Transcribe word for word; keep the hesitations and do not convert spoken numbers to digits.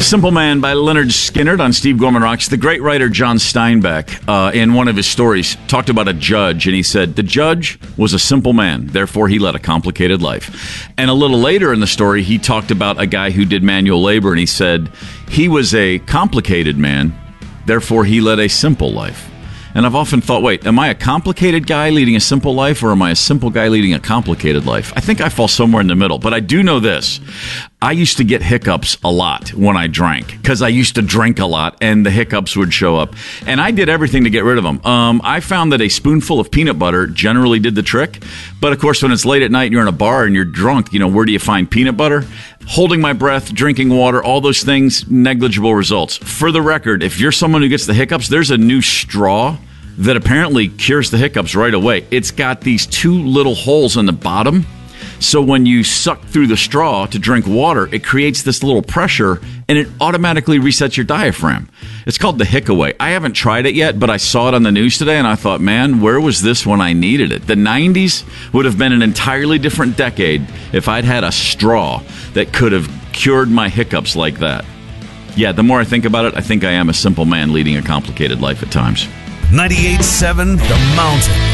Simple Man by Leonard Skinner on Steve Gorman Rocks. The great writer John Steinbeck, uh, in one of his stories, talked about a judge, and he said, the judge was a simple man, therefore he led a complicated life. And a little later in the story, he talked about a guy who did manual labor, and he said, he was a complicated man, therefore he led a simple life. And I've often thought, wait, am I a complicated guy leading a simple life, or am I a simple guy leading a complicated life? I think I fall somewhere in the middle, but I do know this. I used to get hiccups a lot when I drank, because I used to drink a lot, and the hiccups would show up. And I did everything to get rid of them. Um, I found that a spoonful of peanut butter generally did the trick. But, of course, when it's late at night and you're in a bar and you're drunk, you know, where do you find peanut butter? Holding my breath, drinking water, all those things, negligible results. For the record, if you're someone who gets the hiccups, there's a new straw that apparently cures the hiccups right away. It's got these two little holes in the bottom. So when you suck through the straw to drink water, it creates this little pressure, and it automatically resets your diaphragm. It's called the Hickaway. I haven't tried it yet, but I saw it on the news today, and I thought, man, where was this when I needed it? The nineties would have been an entirely different decade if I'd had a straw that could have cured my hiccups like that. Yeah, the more I think about it, I think I am a simple man leading a complicated life at times. ninety-eight point seven The Mountain.